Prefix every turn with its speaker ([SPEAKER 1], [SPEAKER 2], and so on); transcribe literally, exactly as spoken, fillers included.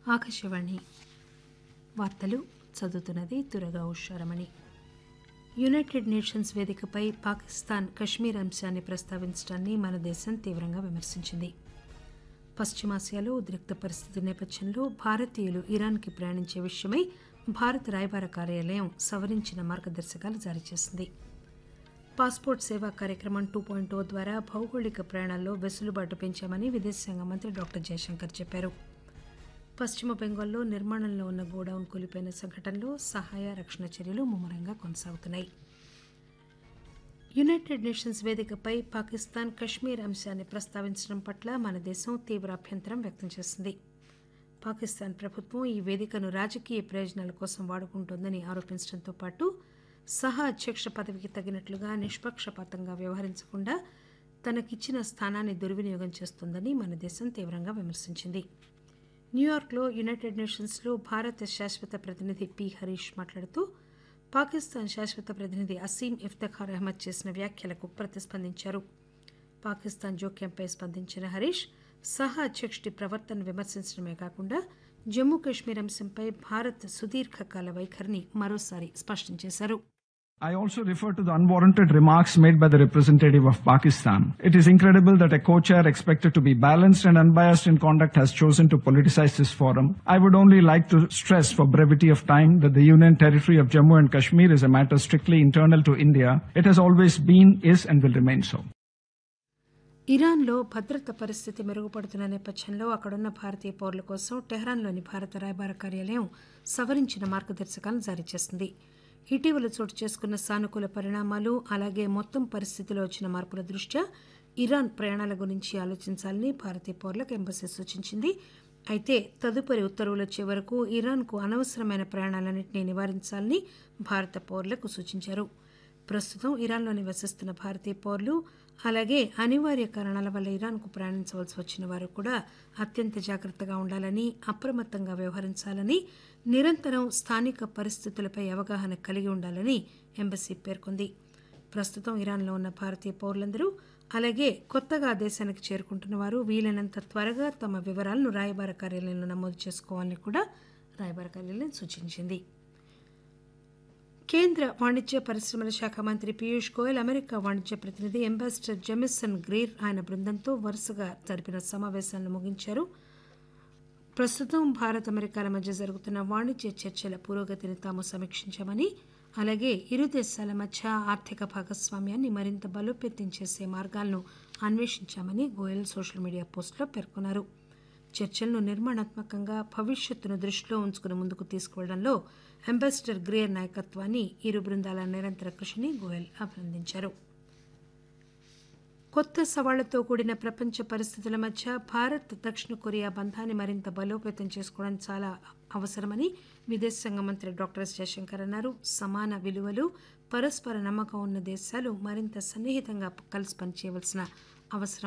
[SPEAKER 1] ఆకాశవాణి వార్తలు చదువుతున్నది Durga Usharamani. United nations వేదికపై పాకిస్తాన్ కశ్మీర్ అంశాన్ని ప్రస్తావించడాన్ని మన దేశం తీవ్రంగా విమర్శించింది. పశ్చిమాసియాలో ఉద్రిక్త పరిస్థితి నేపథ్యంలో భారతీయులు ఇరాన్కి ప్రయాణించే విషయమై భారత రాయబార కార్యాలయం సవరించిన మార్గదర్శకాలు జారీ చేసింది. పాస్పోర్ట్ సేవా కార్యక్రమం టూ పాయింట్ ఓ ద్వారా భౌగోళిక ప్రయాణాల్లో వెసులుబాటు పెంచామని విదేశాంగ మంత్రి డాక్టర్ జయశంకర్ చెప్పారు. పశ్చిమ బెంగాల్లో నిర్మాణంలో ఉన్న గోడౌన్ కూలిపోయిన సంఘటనలో సహాయ రక్షణ చర్యలు ముమ్మరంగా కొనసాగుతున్నాయి. యునైటెడ్ నేషన్స్ వేదికపై పాకిస్తాన్ కశ్మీర్ అంశాన్ని ప్రస్తావించడం పట్ల మన దేశం తీవ్ర అభ్యంతరం వ్యక్తం చేసింది. పాకిస్తాన్ ప్రభుత్వం ఈ వేదికను రాజకీయ ప్రయోజనాల కోసం వాడుకుంటోందని ఆరోపించడంతో పాటు సహా అధ్యక్ష పదవికి తగినట్లుగా నిష్పక్షపాతంగా వ్యవహరించకుండా తనకిచ్చిన స్థానాన్ని దుర్వినియోగం చేస్తోందని మన దేశం తీవ్రంగా విమర్శించింది. న్యూయార్క్లో యునైటెడ్ నేషన్స్లో భారత శాశ్వత ప్రతినిధి పి హరీష్ మాట్లాడుతూ పాకిస్తాన్ శాశ్వత ప్రతినిధి అసీం ఇఫ్తిఖార్ అహ్మద్ చేసిన వ్యాఖ్యలకు ప్రతిస్పందించారు. పాకిస్తాన్ జోక్యంపై స్పందించిన హరీష్ సహా అధ్యక్షుడి ప్రవర్తనను విమర్శించడమే కాకుండా జమ్మూ కశ్మీర్ అంశంపై భారత్ సుదీర్ఘకాల వైఖరిని మరోసారి స్పష్టం చేశారు.
[SPEAKER 2] I also refer to the unwarranted remarks made by the representative of Pakistan. It is incredible that a co-chair expected to be balanced and unbiased in conduct has chosen to politicize this forum. I would only like to stress for brevity of time that the Union Territory of Jammu and Kashmir is a matter strictly internal to India. It has always been, is and will remain so.
[SPEAKER 1] ఇరాన్లో భద్రత పరిస్థితి మెరుగుపడుతున్న నేపథ్యంలో అక్కడున్న భారతీయ పౌరుల కోసం టెహ్రాన్లోని భారత రాయబార కార్యాలయం సవరించిన మార్గదర్శకాలను జారీ చేసింది. ఇటీవల చోటు చేసుకున్న సానుకూల పరిణామాలు అలాగే మొత్తం పరిస్థితిలో వచ్చిన మార్పుల దృష్ట్యా ఇరాన్ ప్రయాణాల గురించి ఆలోచించాలని భారతీయ పౌరులకు ఎంబసీ సూచించింది. అయితే తదుపరి ఉత్తర్వులు వచ్చే వరకు ఇరాన్కు అనవసరమైన ప్రయాణాలన్నింటినీ నివారించాలని భారత పౌరులకు సూచించారు. ప్రస్తుతం ఇరాన్లో నివసిస్తున్న భారతీయ పౌరులు అలాగే అనివార్య కారణాల వల్ల ఇరాన్కు ప్రయాణించవలసి వచ్చిన వారు కూడా అత్యంత జాగ్రత్తగా ఉండాలని, అప్రమత్తంగా వ్యవహరించాలని, నిరంతరం స్థానిక పరిస్థితులపై అవగాహన కలిగి ఉండాలని ఎంబసీ పేర్కొంది. ప్రస్తుతం ఇరాన్లో ఉన్న భారతీయ పౌరులందరూ అలాగే కొత్తగా దేశానికి చేరుకుంటున్న వారు వీలైనంత త్వరగా తమ వివరాలను రాయబార కార్యాలయంలో నమోదు చేసుకోవాలని కూడా రాయబార కార్యాలయం సూచించింది. కేంద్ర వాణిజ్య పరిశ్రమల శాఖ మంత్రి పీయూష్ గోయల్ అమెరికా వాణిజ్య ప్రతినిధి అంబాసిడర్ జెమిసన్ గ్రీర్ ఆయన బృందంతో వరుసగా జరిపిన సమావేశాలను ముగించారు. ప్రస్తుతం భారత్ అమెరికాల మధ్య జరుగుతున్న వాణిజ్య చర్చల పురోగతిని తాము సమీక్షించామని, అలాగే ఇరు దేశాల మధ్య ఆర్థిక భాగస్వామ్యాన్ని మరింత బలోపేతం చేసే మార్గాలను అన్వేషించామని గోయల్ సోషల్ మీడియా పోస్టులో పేర్కొన్నారు. చర్చలను నిర్మాణాత్మకంగా భవిష్యత్తును దృష్టిలో ఉంచుకుని ముందుకు తీసుకువెళ్లడంలో అంబాసిడర్ గ్రేర్ నాయకత్వాన్ని, ఇరు బృందాల నిరంతర కృషిని గోయల్ అభినందించారు. కొత్త సవాళ్లతో కూడిన ప్రపంచ పరిస్థితుల మధ్య భారత్ దక్షిణ కొరియా బంధాన్ని మరింత బలోపేతం చేసుకోవడం చాలా అవసరమని విదేశాంగ మంత్రి డాక్టర్ ఎస్ జయశంకర్ అన్నారు. సమాన విలువలు, పరస్పర నమ్మకం ఉన్న దేశాలు మరింత సన్నిహితంగా కలిసి పనిచేయవలసిన అవసరం